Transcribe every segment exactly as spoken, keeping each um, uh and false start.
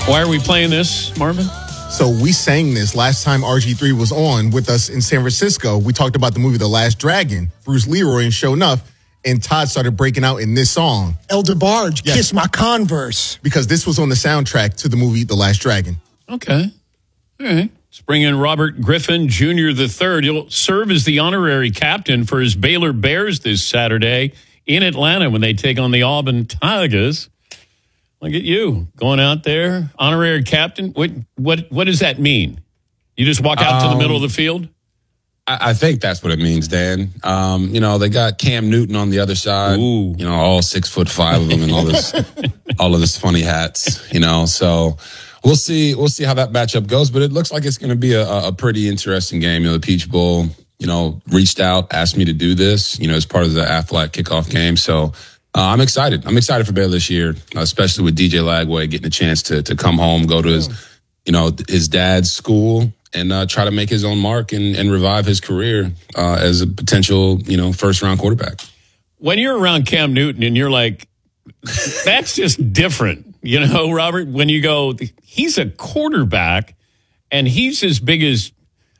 Why are we playing this, Marvin? So we sang this last time R G three was on with us in San Francisco. We talked about the movie The Last Dragon, Bruce Leroy, and sure enough, and Todd started breaking out in this song. El DeBarge, Yes. Kiss My Converse. Because this was on the soundtrack to the movie The Last Dragon. Okay. All right. Let's bring in Robert Griffin Junior the third. He'll serve as the honorary captain for his Baylor Bears this Saturday in Atlanta when they take on the Auburn Tigers. Look at you going out there, honorary captain. What what what does that mean? You just walk out um, to the middle of the field? I, I think that's what it means, Dan. Um, you know, they got Cam Newton on the other side. Ooh. You know, all six foot five of them and all this, all of this funny hats. You know, so we'll see. We'll see how that matchup goes. But it looks like it's going to be a, a pretty interesting game. You know, the Peach Bowl. You know, reached out, asked me to do this. You know, as part of the Aflac kickoff game. So. Uh, I'm excited. I'm excited for Baylor this year, especially with D J Lagway getting a chance to to come home, go to his, you know, his dad's school, and uh, try to make his own mark and, and revive his career uh, as a potential, you know, first round quarterback. When you're around Cam Newton and you're like, that's just different, you know, Robert. When you go, he's a quarterback, and he's as big as.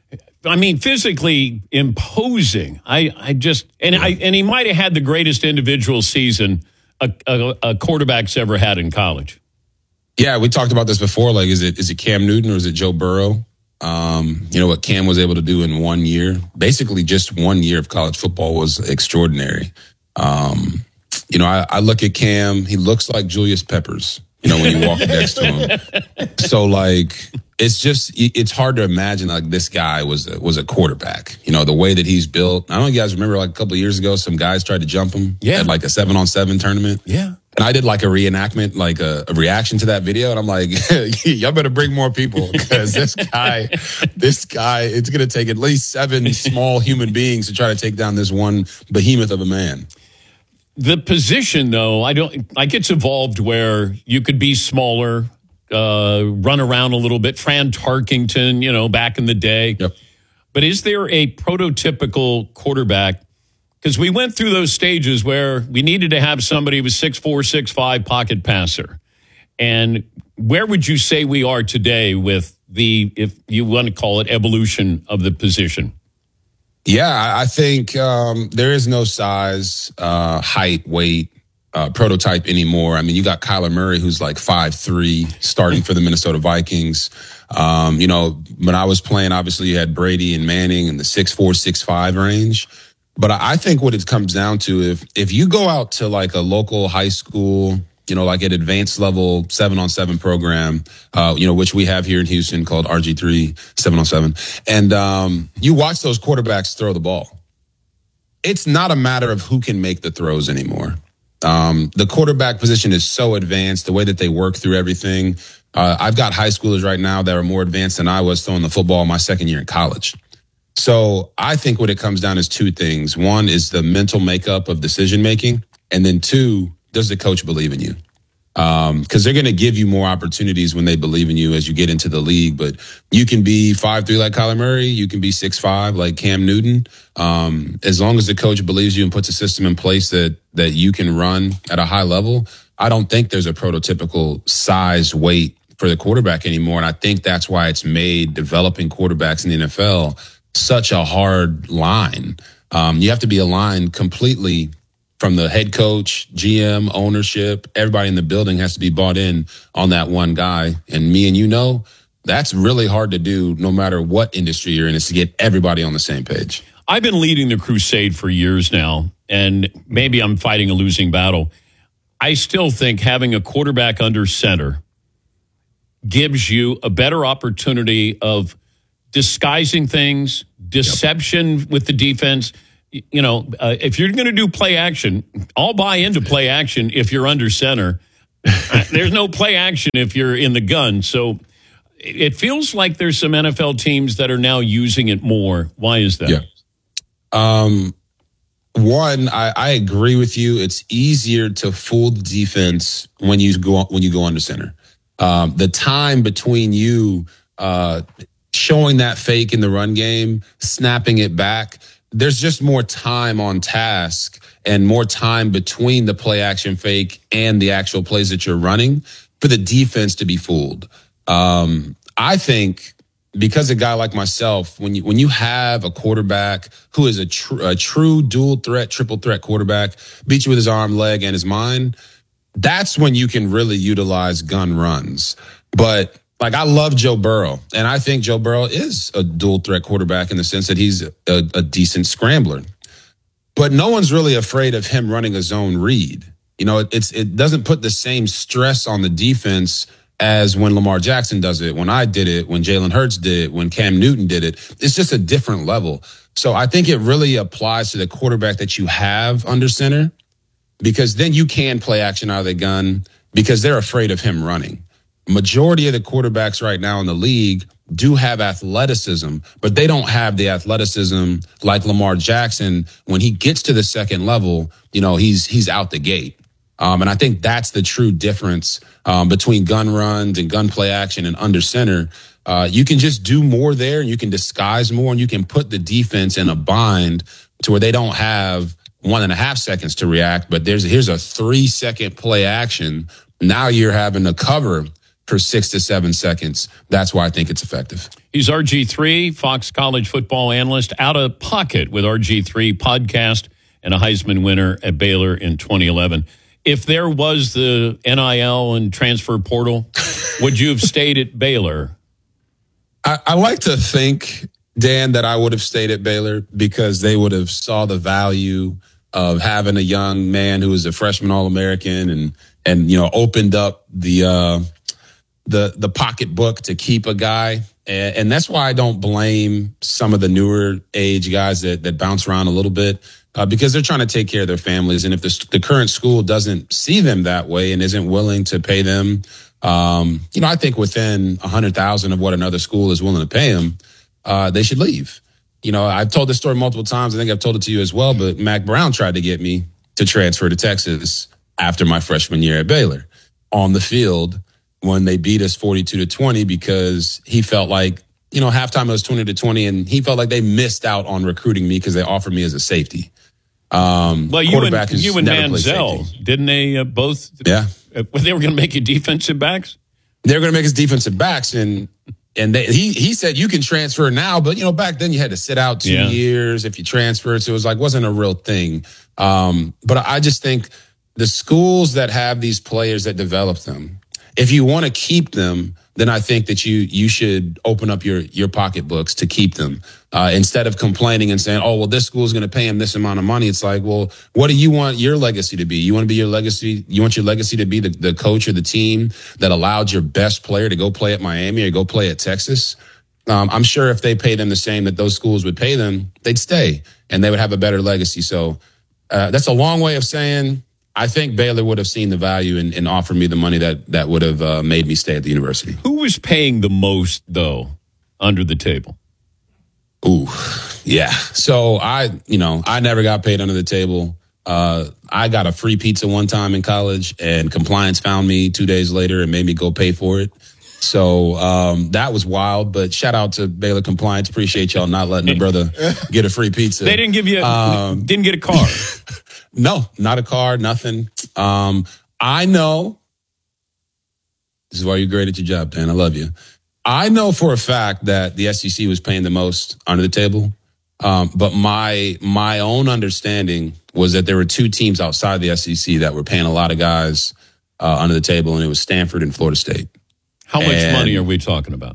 I mean, physically imposing. I, I just and I and he might have had the greatest individual season a, a, a quarterback's ever had in college. Yeah, we talked about this before. Like, is it is it Cam Newton or is it Joe Burrow? Um, you know what Cam was able to do in one year, basically just one year of college football, was extraordinary. Um, you know, I, I look at Cam. He looks like Julius Peppers. You know, when you walk next to him. So, like, it's just, it's hard to imagine, like, this guy was a, was a quarterback. You know, the way that he's built. I don't know if you guys remember, like, a couple of years ago, some guys tried to jump him yeah. at, like, a seven-on-seven tournament. Yeah. And I did, like, a reenactment, like, a, a reaction to that video. And I'm like, y'all better bring more people, because this guy, this guy, it's going to take at least seven small human beings to try to take down this one behemoth of a man. The position, though, I don't like it's evolved where you could be smaller, uh, run around a little bit. Fran Tarkington, you know, back in the day. Yep. But is there a prototypical quarterback? Because we went through those stages where we needed to have somebody who was six four, six five pocket passer. And where would you say we are today with the, if you want to call it, evolution of the position? Yeah, I think um, there is no size, uh, height, weight, uh, prototype anymore. I mean, you got Kyler Murray, who's like five three, starting for the Minnesota Vikings. Um, you know, when I was playing, obviously you had Brady and Manning in the six four, six five range. But I think what it comes down to, if if you go out to like a local high school, you know, like an advanced level seven on seven program, uh, you know, which we have here in Houston called R G three seven on seven. And um, you watch those quarterbacks throw the ball. It's not a matter of who can make the throws anymore. Um, the quarterback position is so advanced, the way that they work through everything. Uh, I've got high schoolers right now that are more advanced than I was throwing the football my second year in college. So I think what it comes down is two things. One is the mental makeup of decision making. And then two, does the coach believe in you? Um, because they're going to give you more opportunities when they believe in you as you get into the league. But you can be five three like Kyler Murray. You can be six five like Cam Newton. Um, as long as the coach believes you and puts a system in place that that you can run at a high level, I don't think there's a prototypical size, weight for the quarterback anymore. And I think that's why it's made developing quarterbacks in the N F L such a hard line. Um, you have to be aligned completely from the head coach, G M, ownership. Everybody in the building has to be bought in on that one guy. And me and you know, that's really hard to do no matter what industry you're in, is to get everybody on the same page. I've been leading the crusade for years now, and maybe I'm fighting a losing battle. I still think having a quarterback under center gives you a better opportunity of disguising things, deception yep. with the defense. You know, uh, if you're going to do play action, I'll buy into play action if you're under center. uh, there's no play action if you're in the gun. So it feels like there's some N F L teams that are now using it more. Why is that? Yeah. Um, one, I, I agree with you. It's easier to fool the defense when you go when you go under center. Um, the time between you uh, showing that fake in the run game, snapping it back, there's just more time on task and more time between the play action fake and the actual plays that you're running. for the defense to be fooled. Um, I think because a guy like myself, when you when you have a quarterback who is a, tr- a true dual threat, triple threat quarterback, beat you with his arm, leg, and his mind, that's when you can really utilize gun runs. But like, I love Joe Burrow, and I think Joe Burrow is a dual threat quarterback in the sense that he's a, a decent scrambler. But no one's really afraid of him running a zone read. You know, it, it's it doesn't put the same stress on the defense as when Lamar Jackson does it, when I did it, when Jalen Hurts did it, when Cam Newton did it. It's just a different level. So I think it really applies to the quarterback that you have under center, because then you can play action out of the gun because they're afraid of him running. Majority of the quarterbacks right now in the league do have athleticism, but they don't have the athleticism like Lamar Jackson. When he gets to the second level, you know, he's he's out the gate. Um, and I think that's the true difference um, between gun runs and gun play action and under center. Uh, you can just do more there, and you can disguise more, and you can put the defense in a bind to where they don't have one and a half seconds to react. But there's here's a three second play action. Now you're having to cover for six to seven seconds. That's why I think it's effective. He's R G three, Fox College football analyst, Out of Pocket with R G three podcast, and a Heisman winner at Baylor in twenty eleven. If there was the N I L and transfer portal, would you have stayed at Baylor? I, I like to think, Dan, that I would have stayed at Baylor because they would have saw the value of having a young man who was a freshman All-American and, and, you know, opened up the, uh, the, the pocketbook to keep a guy. And, and that's why I don't blame some of the newer age guys that, that bounce around a little bit. Uh, because they're trying to take care of their families. And if the, the current school doesn't see them that way and isn't willing to pay them, um, you know, I think within one hundred thousand of what another school is willing to pay them, uh, they should leave. You know, I've told this story multiple times. I think I've told it to you as well, but Mac Brown tried to get me to transfer to Texas after my freshman year at Baylor on the field when they beat us forty-two to twenty because he felt like, you know, halftime it was twenty to twenty, and he felt like they missed out on recruiting me because they offered me as a safety. Um, well, you and, you and Manziel, didn't they uh, both? Yeah. Uh, they were going to make you defensive backs? They were going to make us defensive backs. And and they, he he said, you can transfer now. But, you know, back then you had to sit out two yeah. years if you transferred. So it was like, wasn't a real thing. Um, but I just think the schools that have these players that develop them, if you want to keep them, then I think that you you should open up your your pocketbooks to keep them uh, instead of complaining and saying, oh, well, this school is going to pay him this amount of money. It's like, well, what do you want your legacy to be? You want to be your legacy? You want your legacy to be the, the coach or the team that allowed your best player to go play at Miami or go play at Texas? Um, I'm sure if they pay them the same that those schools would pay them, they'd stay and they would have a better legacy. So uh, that's a long way of saying I think Baylor would have seen the value and, and offered me the money that that would have uh, made me stay at the university. Who was paying the most, though, under the table? Ooh, yeah. So I, you know, I never got paid under the table. Uh, I got a free pizza one time in college, and compliance found me two days later and made me go pay for it. So um, that was wild. But shout out to Baylor Compliance. Appreciate y'all not letting a brother get a free pizza. They didn't give you, a, um, didn't get a car. No, not a car, nothing. Um, I know. This is why you're great at your job, Dan. I love you. I know for a fact that the S E C was paying the most under the table. Um, but my my own understanding was that there were two teams outside the S E C that were paying a lot of guys uh, under the table, and it was Stanford and Florida State. How much and, money are we talking about?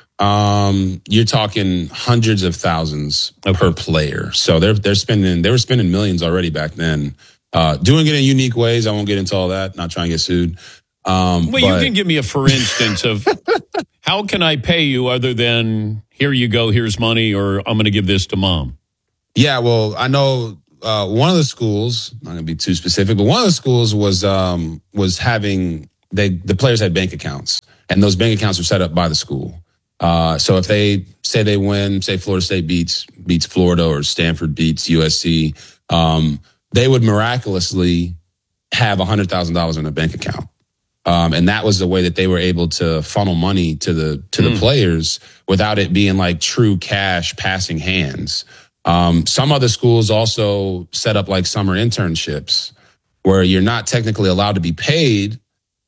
Um, you're talking hundreds of thousands okay. per player. So they're they're spending they were spending millions already back then, uh, doing it in unique ways. I won't get into all that. Not trying to get sued. Um, well, but, you can give me a for instance of how can I pay you other than here you go, here's money, or I'm going to give this to mom. Yeah, well, I know uh, one of the schools. I'm not going to be too specific, but one of the schools was um, was having they the players had bank accounts, and those bank accounts were set up by the school. Uh, so if they say they win, say Florida State beats beats Florida or Stanford beats U S C, um, they would miraculously have one hundred thousand dollars in their bank account. Um, and that was the way that they were able to funnel money to the to mm. the players without it being like true cash passing hands. Um, some other schools also set up like summer internships where you're not technically allowed to be paid,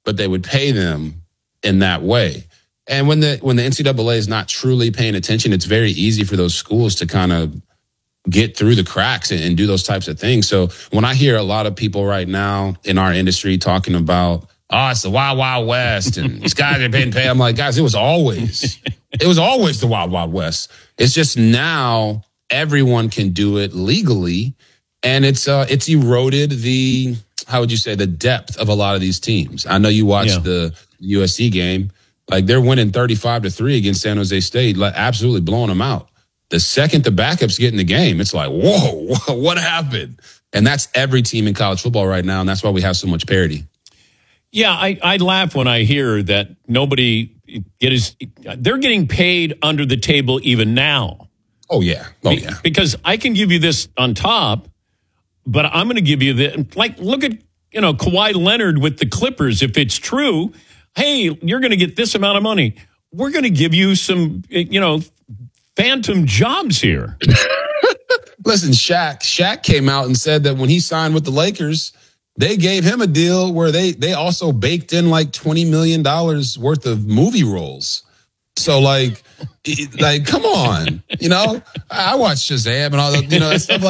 but they would pay them in that way. And when the when the N C double A is not truly paying attention, it's very easy for those schools to kind of get through the cracks and, and do those types of things. So when I hear a lot of people right now in our industry talking about, oh, it's the Wild Wild West and these guys are being paid, I'm like, guys, it was always, it was always the Wild Wild West. It's just now everyone can do it legally, and it's uh, it's eroded the, how would you say, the depth of a lot of these teams. I know you watched yeah. the U S C game. Like, they're winning thirty-five to three against San Jose State, like absolutely blowing them out. The second the backups get in the game, it's like, whoa, what happened? And that's every team in college football right now, and that's why we have so much parity. Yeah, I, I laugh when I hear that nobody get his, they're getting paid under the table even now. Oh, yeah. Oh, yeah. Because I can give you this on top, but I'm going to give you the, like, look at, you know, Kawhi Leonard with the Clippers. If it's true, hey, you're going to get this amount of money. We're going to give you some, you know, phantom jobs here. Listen, Shaq, Shaq came out and said that when he signed with the Lakers, they gave him a deal where they they also baked in like twenty million dollars worth of movie roles. So like, like, come on, you know, I watched Shazam and all that, you know, that stuff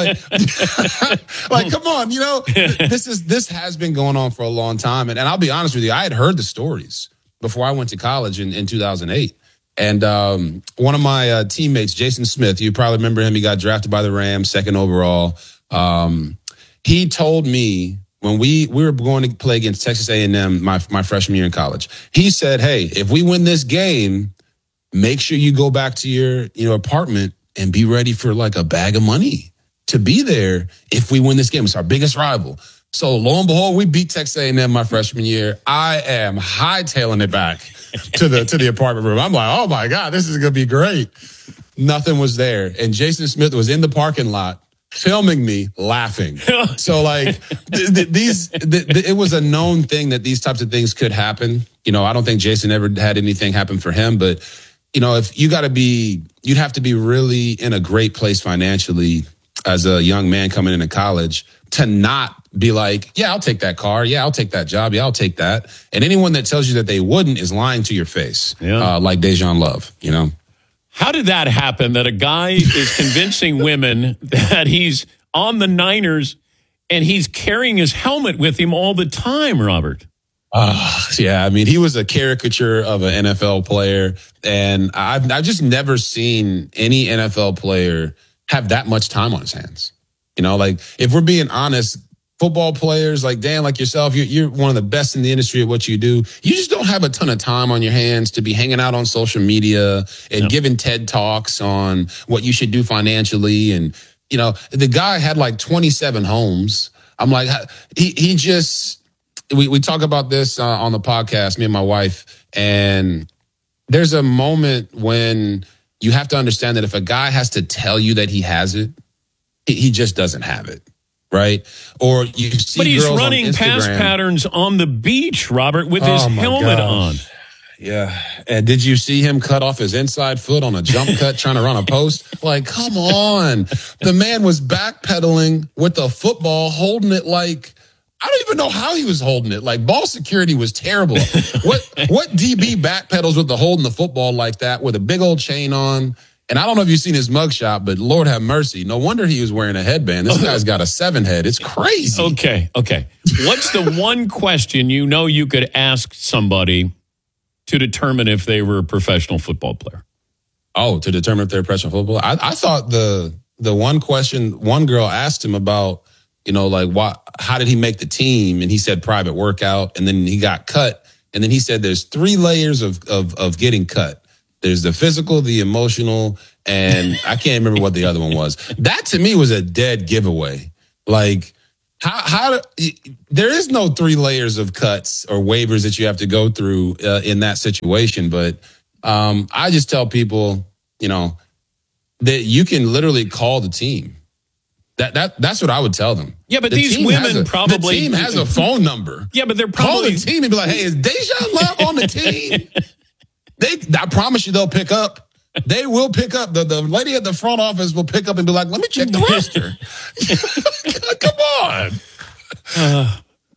like, like, come on, you know, this is, this has been going on for a long time. And, and I'll be honest with you, I had heard the stories before I went to college in, in two thousand eight. And um, one of my uh, teammates, Jason Smith, you probably remember him. He got drafted by the Rams, second overall. Um, he told me when we, we were going to play against Texas A and M my, my freshman year in college, he said, hey, if we win this game, make sure you go back to your, you know, apartment and be ready for like a bag of money to be there if we win this game. It's our biggest rival. So lo and behold, we beat Texas A and M my freshman year. I am hightailing it back to the to the apartment room. I'm like, oh my God, this is gonna be great. Nothing was there, and Jason Smith was in the parking lot filming me laughing. So like th- th- these, th- th- it was a known thing that these types of things could happen. You know, I don't think Jason ever had anything happen for him, but you know, if you got to be, you'd have to be really in a great place financially as a young man coming into college to not be like, yeah, I'll take that car. Yeah, I'll take that job. Yeah, I'll take that. And anyone that tells you that they wouldn't is lying to your face, yeah. uh, like Dejan Love, you know? How did that happen that a guy is convincing women that he's on the Niners and he's carrying his helmet with him all the time, Robert? Uh, yeah, I mean, he was a caricature of an N F L player, and I've, I've just never seen any N F L player have that much time on his hands. You know, like, if we're being honest, football players like Dan, like yourself, you're, you're one of the best in the industry at what you do. You just don't have a ton of time on your hands to be hanging out on social media and yep. giving TED Talks on what you should do financially. And, you know, the guy had like twenty-seven homes. I'm like, he he just, we, we talk about this uh, on the podcast, me and my wife, and there's a moment when you have to understand that if a guy has to tell you that he has it, he, he just doesn't have it. Right? Or you see, but he's girls running on pass patterns on the beach, Robert, with his oh helmet gosh. on. Yeah. And did you see him cut off his inside foot on a jump cut trying to run a post? Like, come on. The man was backpedaling with the football, holding it like, I don't even know how he was holding it. Like, ball security was terrible. What what D B backpedals with the holding the football like that with a big old chain on? And I don't know if you've seen his mugshot, but Lord have mercy. No wonder he was wearing a headband. This guy's got a seven head. It's crazy. Okay, okay. What's the one question you know you could ask somebody to determine if they were a professional football player? Oh, to determine if they're a professional football player? I, I thought the the one question, one girl asked him about, you know, like, what, how did he make the team? And he said private workout, and then he got cut. And then he said there's three layers of of, of getting cut. There's the physical, the emotional, and I can't remember what the other one was. That to me was a dead giveaway. Like, how, how do, there is no three layers of cuts or waivers that you have to go through uh, in that situation. But um, I just tell people, you know, that you can literally call the team. That that that's what I would tell them. Yeah, but the these women a, probably the team has a phone number. Yeah, but they're probably call the team and be like, "Hey, is Dejan Love on the team?" They, I promise you, they'll pick up. They will pick up. The, the lady at the front office will pick up and be like, "Let me check the roster." Come on. Uh,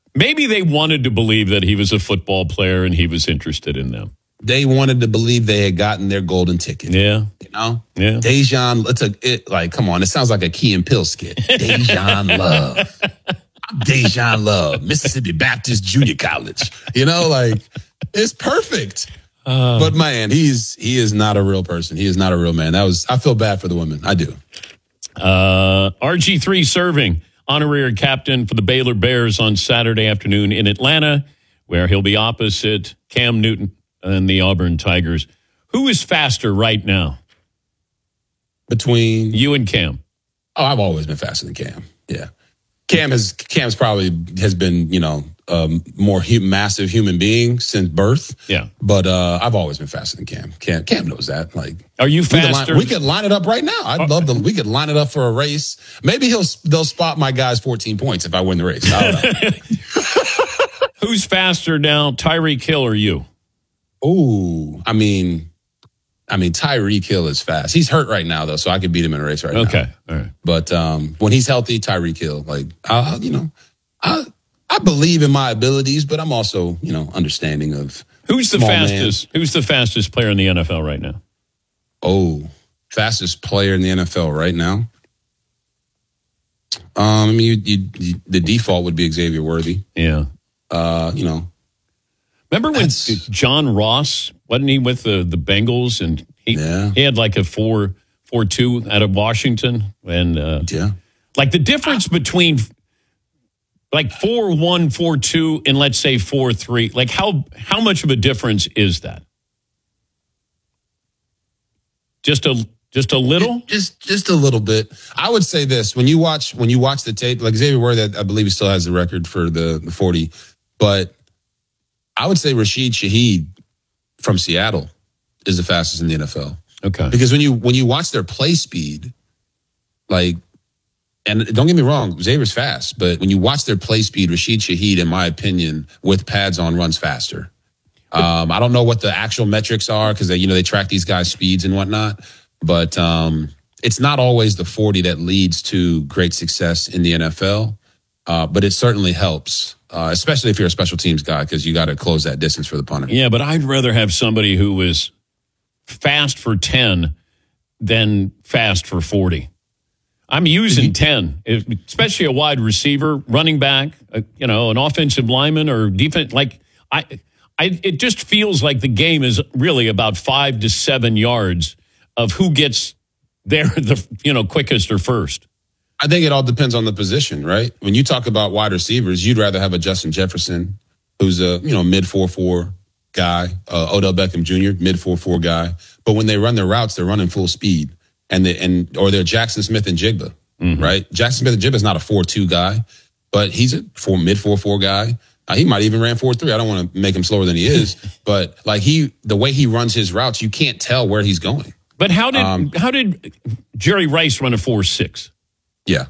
Maybe they wanted to believe that he was a football player and he was interested in them. They wanted to believe they had gotten their golden ticket. Yeah. You know? Yeah. Dejan, it's a, it, like, come on, it sounds like a Key and Peele skit. Dejan Love. I'm Dejan Love, Mississippi Baptist Junior College. You know, like, it's perfect. Uh, but man, he's he is not a real person. He is not a real man. That was I feel bad for the women. I do. Uh, R G three serving honorary captain for the Baylor Bears on Saturday afternoon in Atlanta, where he'll be opposite Cam Newton and the Auburn Tigers. Who is faster right now? Between you and Cam? Oh, I've always been faster than Cam. Yeah. Cam is Cam's probably has been, you know, um, more hu- massive human being since birth. Yeah. But uh, I've always been faster than Cam. Cam Cam knows that. Like, are you we could faster? Line, we could line it up right now. I'd love to. We could line it up for a race. Maybe he'll they'll spot my guy's fourteen points if I win the race. I don't know. Who's faster now, Tyreek Hill or you? Ooh, I mean. I mean, Tyreek Hill is fast. He's hurt right now, though, so I could beat him in a race right okay. now. Okay, all right. But um, when he's healthy, Tyreek Hill, like, I, you know, I I believe in my abilities, but I'm also, you know, understanding of who's the small fastest. Man. Who's the fastest player in the N F L right now? Oh, fastest player in the N F L right now. Um, I mean, you, you, you, the default would be Xavier Worthy. Yeah. Uh, you know. Remember when John Ross, wasn't he with the, the Bengals? And he yeah. he had like a four four two out of Washington. And uh, yeah. like the difference between like four one, four two, and let's say four three, like how how much of a difference is that? Just a just a little? Just just a little bit. I would say this. When you watch when you watch the tape, like Xavier Worthy, I believe he still has the record for the, the forty, but I would say Rashid Shaheed from Seattle is the fastest in the N F L. Okay. Because when you when you watch their play speed, like, and don't get me wrong, Xavier's fast, but when you watch their play speed, Rashid Shaheed, in my opinion, with pads on, runs faster. Um, I don't know what the actual metrics are because they, you know, they track these guys' speeds and whatnot, but um, it's not always the forty that leads to great success in the N F L, uh, but it certainly helps. Uh, especially if you're a special teams guy, because you got to close that distance for the punter. Yeah, but I'd rather have somebody who was fast for ten than fast for forty. I'm using ten, especially a wide receiver, running back, uh, you know, an offensive lineman or defense. Like I, I, it just feels like the game is really about five to seven yards of who gets there the you know quickest or first. I think it all depends on the position, right? When you talk about wide receivers, you'd rather have a Justin Jefferson, who's a, you know, mid four four guy, uh, Odell Beckham Junior, mid four four guy. But when they run their routes, they're running full speed. And they, and or they're Jackson Smith and Jigba, mm-hmm. right? Jackson Smith and Jigba is not a four two guy, but he's a four, mid four four guy. Uh, he might even ran four three. I don't want to make him slower than he is, but like he, the way he runs his routes, you can't tell where he's going. But how did um, how did Jerry Rice run a four six? Yeah.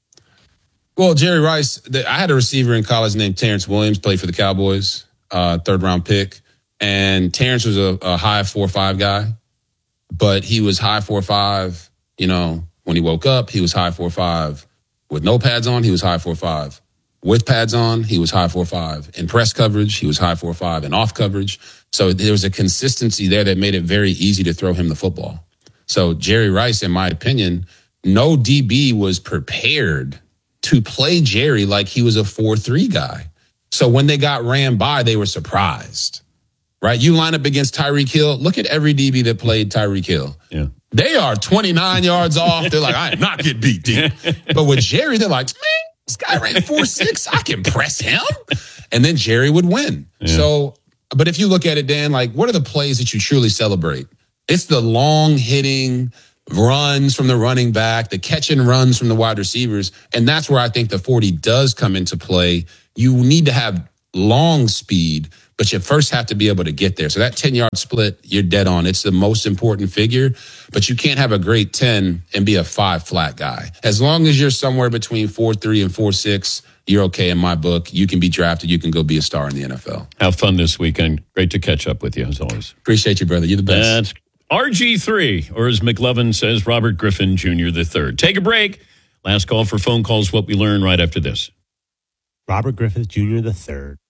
Well, Jerry Rice, the, I had a receiver in college named Terrence Williams, played for the Cowboys, uh, third round pick. And Terrence was a, a high four five guy, but he was high four five, you know, when he woke up, he was high four five. With no pads on, he was high four five. With pads on, he was high four five. In press coverage, he was high four five. In off coverage. So there was a consistency there that made it very easy to throw him the football. So Jerry Rice, in my opinion, no D B was prepared to play Jerry like he was a four three guy. So when they got ran by, they were surprised, right? You line up against Tyreek Hill. Look at every D B that played Tyreek Hill. Yeah. They are twenty-nine yards off. They're like, I am not getting beat deep. But with Jerry, they're like, man, this guy ran four six. I can press him. And then Jerry would win. Yeah. So, but if you look at it, Dan, like, what are the plays that you truly celebrate? It's the long hitting runs from the running back, the catch and runs from the wide receivers. And that's where I think the forty does come into play. You need to have long speed, but you first have to be able to get there. So that ten-yard split, you're dead on. It's the most important figure, but you can't have a great ten and be a five flat guy. As long as you're somewhere between four three and four six, you're okay in my book. You can be drafted. You can go be a star in the N F L. Have fun this weekend. Great to catch up with you, as always. Appreciate you, brother. You're the best. That's R G three, or as McLovin says, Robert Griffin Junior the third. Take a break. Last call for phone calls, what we learn right after this. Robert Griffith Junior the third.